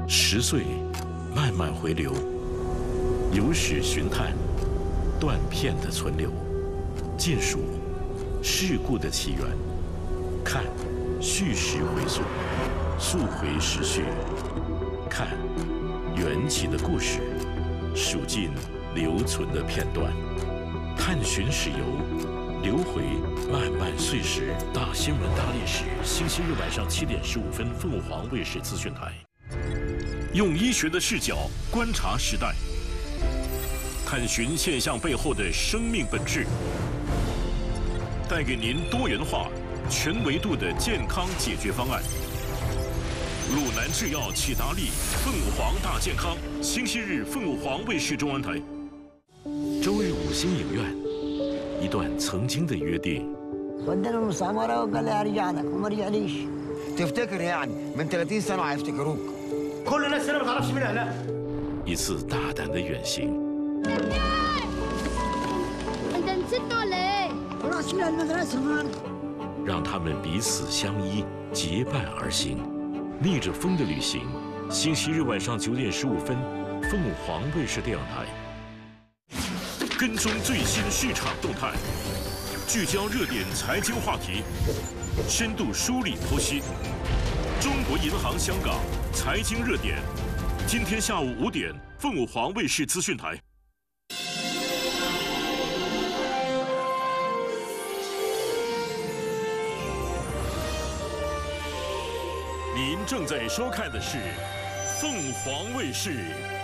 10岁，慢慢回流，有史寻探，断片的存留，尽数事故的起源，看叙事回溯，溯回时序，看缘起的故事，数尽留存的片段，探寻史游，流回漫漫岁时。大新闻大历史，星期日晚上7点15分，凤凰卫视资讯台。用医学的视角观察时代，探寻现象背后的生命本质，带给您多元化、全维度的健康解决方案。鲁南制药启达利凤凰大健康，星期日凤凰卫视中文台。周日5星影院，一段曾经的约定。 ودنا المستعمرة وقال لي هرجع لك وما رجعليش. تفتكر يعني من 30 سنة هيفتكروك. كل الناس هنا ما تعرفش مين اهلها. 一次大胆的远行。 انت نسيت ولا ايه؟ خلاص من المدرسة النهاردة. 让他们彼此相依，结伴而行，逆着风的旅行。星期日晚上9点15分，凤凰卫视电影台。跟踪最新市场动态，聚焦热点财经话题，深度梳理剖析。中国银行香港财经热点，今天下午5点，凤凰卫视资讯台。您正在收看的是凤凰卫视